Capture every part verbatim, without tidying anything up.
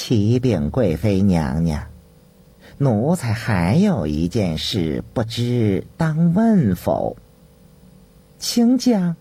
启禀贵妃娘娘，奴才还有一件事，不知当问否？请讲。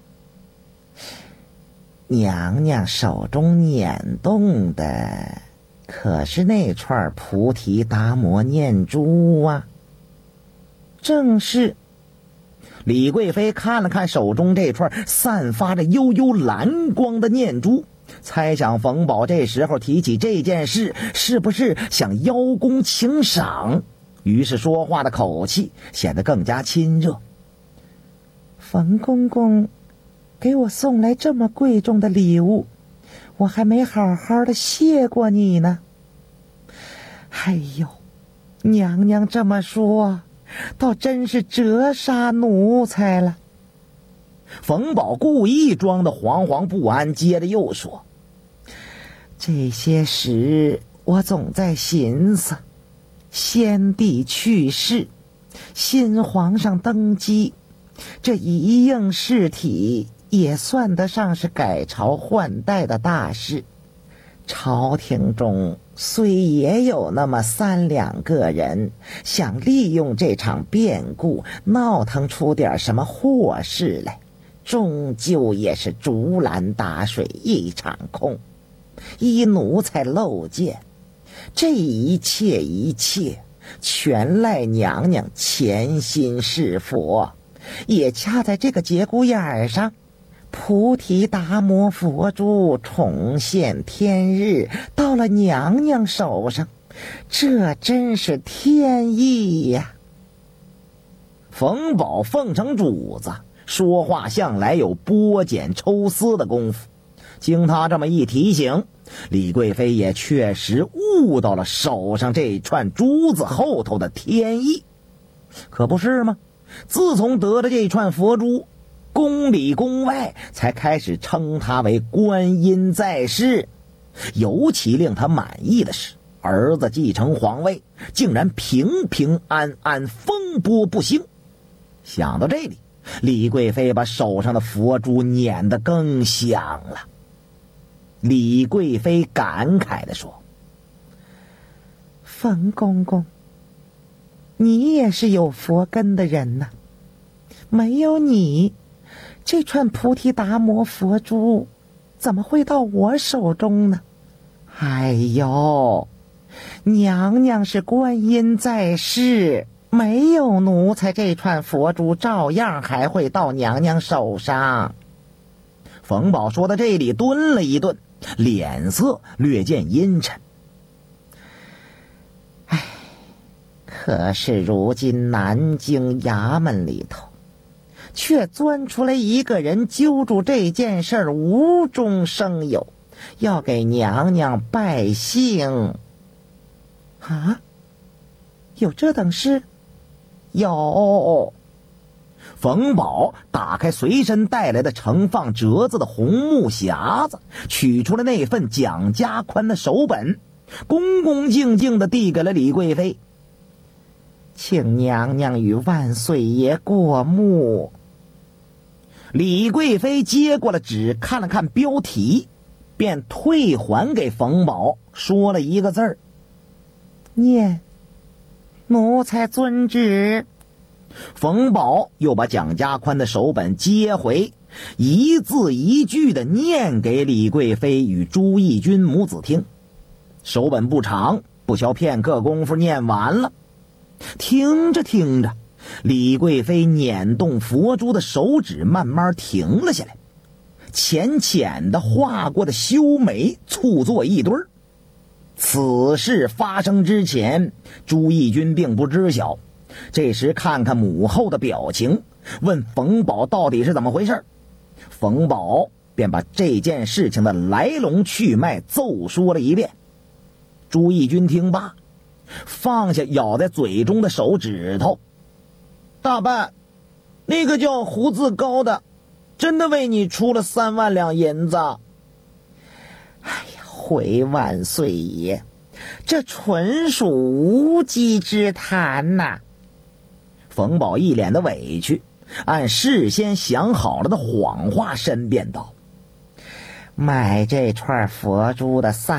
娘娘手中捻动的，可是那串菩提达摩念珠啊？正是。李贵妃看了看手中这串散发着幽幽蓝光的念珠，猜想冯宝这时候提起这件事，是不是想邀功请赏？于是说话的口气显得更加亲热。冯公公给我送来这么贵重的礼物，我还没好好的谢过你呢。哎呦，娘娘这么说，倒真是折杀奴才了。冯宝故意装的惶惶不安，接着又说：这些时我总在寻思，先帝去世，新皇上登基，这一应事体也算得上是改朝换代的大事。朝廷中虽也有那么三两个人想利用这场变故闹腾出点什么祸事来，终究也是竹篮打水一场空。依奴才漏见，这一切一切全赖娘娘潜心是佛，也恰在这个节骨眼上，菩提达摩佛珠重现天日，到了娘娘手上，这真是天意呀！冯宝奉承主子，说话向来有剥茧抽丝的功夫。经他这么一提醒，李贵妃也确实悟到了手上这串珠子后头的天意。可不是吗？自从得了这串佛珠，宫里宫外才开始称他为观音在世。尤其令他满意的是，儿子继承皇位竟然平平安安，风波不兴。想到这里，李贵妃把手上的佛珠捻得更响了。李贵妃感慨地说：冯公公，你也是有佛根的人呐，没有你，这串菩提达摩佛珠怎么会到我手中呢？哎呦，娘娘是观音在世，没有奴才，这串佛珠照样还会到娘娘手上。冯宝说到这里顿了一顿，脸色略见阴沉。唉，可是如今南京衙门里头却钻出来一个人，揪住这件事儿无中生有，要给娘娘拜幸。啊，有这等事？有。冯宝打开随身带来的盛放折子的红木匣子，取出了那份蒋家宽的手本，恭恭敬敬地递给了李贵妃。请娘娘与万岁爷过目。李贵妃接过了纸，看了看标题，便退还给冯宝，说了一个字儿：念。奴才遵旨。冯宝又把蒋家宽的手本接回，一字一句地念给李贵妃与朱翊钧母子听。手本不长，不消片刻功夫念完了。听着听着，李贵妃捻动佛珠的手指慢慢停了下来，浅浅地划过的修眉蹙作一堆儿。此事发生之前，朱翊钧并不知晓。这时看看母后的表情，问冯宝到底是怎么回事。冯宝便把这件事情的来龙去脉奏说了一遍。朱翊钧听罢，放下咬在嘴中的手指头。大伯，那个叫胡子高的真的为你出了三万两银子？哎呀，回万岁爷，这纯属无稽之谈呐、啊！冯宝一脸的委屈，按事先想好了的谎话申辩道：买这串佛珠的三